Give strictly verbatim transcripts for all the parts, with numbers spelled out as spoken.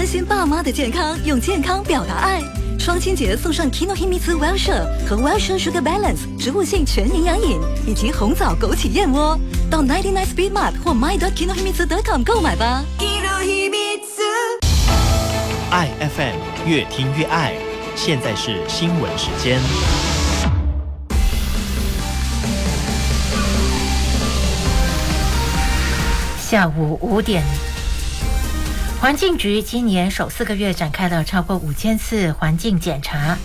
心爸妈的健康，用健康表达爱。双亲节送上 Kinohimitsu Wellshire 和 Wellshire Sugar Balance 植物性全营养饮，以及红枣枸杞燕窝。到 九十九 Speed Mart 或 my dot kinohimitsu dot com 购买吧。 爱 F M 越听越爱，现在是新闻时间。 下午五点，环境局今年首四个月展开了超过五千次环境检查。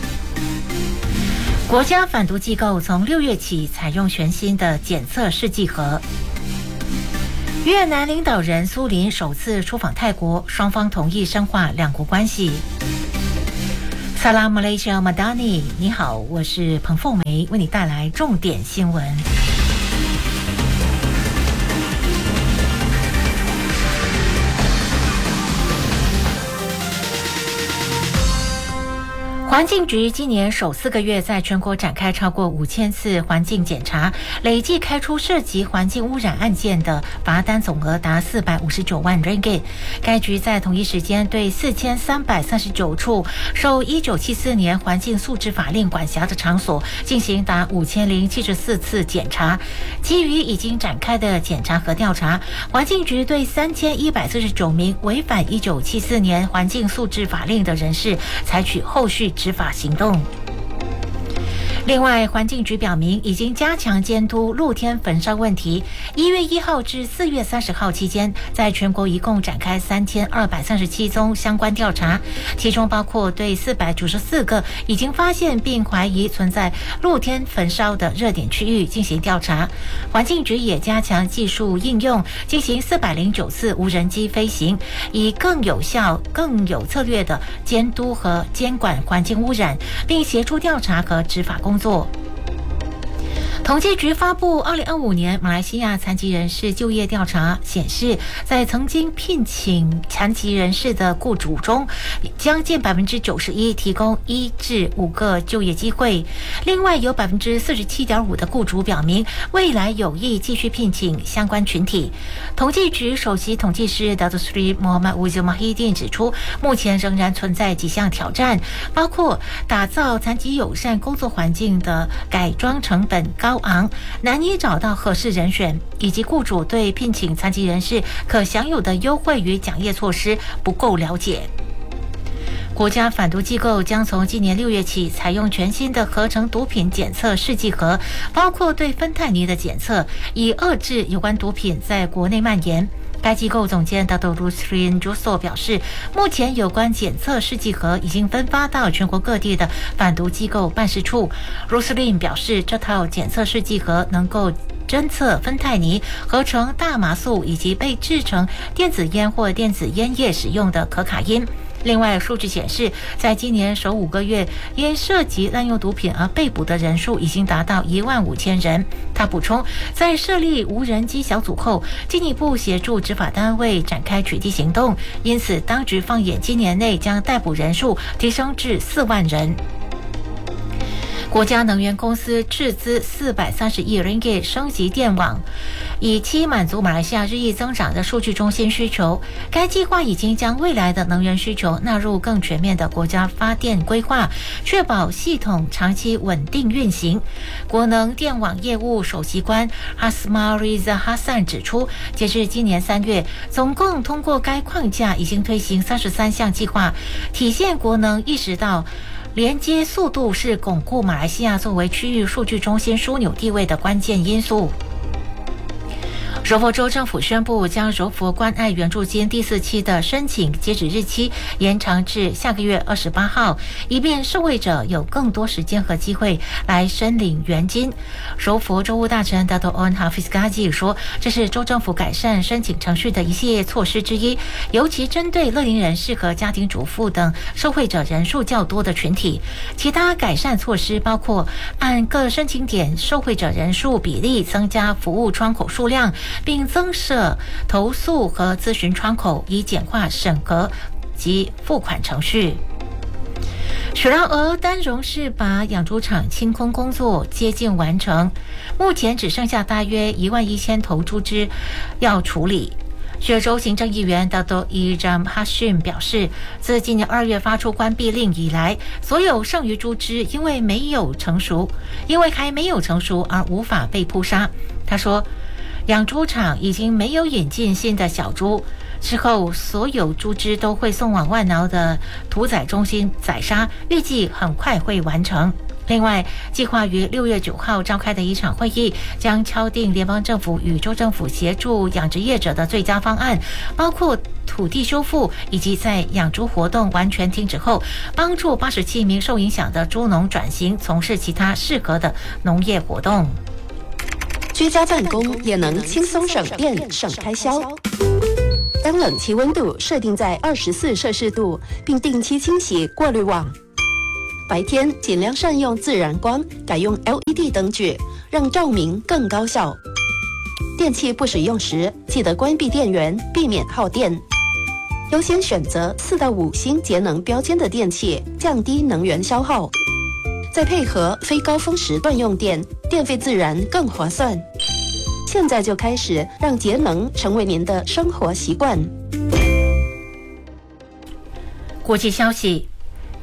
国家反毒机构从六月起采用全新的检测试剂盒。越南领导人苏林首次出访泰国，双方同意深化两国关系。Salam Malaysia Madani， 你好，我是彭凤梅，为你带来重点新闻。环境局今年首四个月在全国展开超过五千次环境检查，累计开出涉及环境污染案件的罚单总额达四百五十九万 ringgit。该局在同一时间对四千三百三十九处受一九七四年环境素质法令管辖的场所进行达五千零七十四次检查。基于已经展开的检查和调查，环境局对三千一百四十九名违反一九七四年环境素质法令的人士采取后续执法行动。另外，环境局表明已经加强监督露天焚烧问题。一月一号至四月三十号期间，在全国一共展开三千二百三十七宗相关调查，其中包括对四百九十四个已经发现并怀疑存在露天焚烧的热点区域进行调查。环境局也加强技术应用，进行四百零九次无人机飞行，以更有效、更有策略的监督和监管环境污染，并协助调查和执法工作。工作。统计局发布二零二五年马来西亚残疾人士就业调查显示，在曾经聘请残疾人士的雇主中，将近百分之九十一提供一至五个就业机会。另外，有百分之四十七点五的雇主表明未来有意继续聘请相关群体。统计局首席统计师 Datuk Seri Muhammad Wazir Mahidin 指出，目前仍然存在几项挑战，包括打造残疾友善工作环境的改装成本高昂，难以找到合适人选，以及雇主对聘请残疾人士可享有的优惠与奖励措施不够了解。国家反毒机构将从今年六月起采用全新的合成毒品检测试剂盒，包括对芬太尼的检测，以遏制有关毒品在国内蔓延。该机构总监 Dato Rusrin Juso 表示，目前有关检测试剂盒已经分发到全国各地的反毒机构办事处。Rusrin 表示，这套检测试剂盒能够侦测芬太尼、合成大麻素以及被制成电子烟或电子烟叶使用的可卡因。另外，数据显示，在今年首五个月，因涉及滥用毒品而被捕的人数已经达到一万五千人。他补充，在设立无人机小组后，进一步协助执法单位展开取缔行动，因此当局放眼今年内将逮捕人数提升至四万人。国家能源公司斥资四百三十亿 ringgit 升级电网，以期满足马来西亚日益增长的数据中心需求。该计划已经将未来的能源需求纳入更全面的国家发电规划，确保系统长期稳定运行。国能电网业务首席官 Hasma Riza Hassan 指出，截至今年三月，总共通过该框架已经推行三十三项计划，体现国能意识到连接速度是巩固马来西亚作为区域数据中心枢纽地位的关键因素。柔佛州政府宣布，将柔佛关爱援助金第四期的申请截止日期延长至下个月二十八号，以便受惠者有更多时间和机会来申领援金。柔佛州务大臣 Dato On Hafiz Ghazi 说，这是州政府改善申请程序的一系列措施之一，尤其针对乐龄人士和家庭主妇等受惠者人数较多的群体。其他改善措施包括按各申请点受惠者人数比例增加服务窗口数量，并增设投诉和咨询窗口，以简化审核及付款程序。雪兰莪丹荣市把养猪场清空工作接近完成，目前只剩下大约一万一千头猪只要处理。 雪州行政议员大多伊詹哈逊表示，自今年二月发出关闭令以来，所有剩余猪只因为没有成熟，因为还没有成熟而无法被扑杀。他说，养猪场已经没有引进新的小猪，之后所有猪只都会送往万劳的屠宰中心宰杀，预计很快会完成。另外，计划于六月九号召开的一场会议将敲定联邦政府与州政府协助养殖业者的最佳方案，包括土地修复，以及在养猪活动完全停止后，帮助八十七名受影响的猪农转型从事其他适合的农业活动。 居家办公也能轻松省电省开销。将冷气温度设定在二十四摄氏度，并定期清洗过滤网。白天尽量善用自然光，改用 L E D 灯具，让照明更高效。电器不使用时，记得关闭电源，避免耗电。优先选择四到五星节能标签的电器，降低能源消耗。再配合非高峰时段用电，电费自然更划算。现在就开始让节能成为您的生活习惯。 国际消息。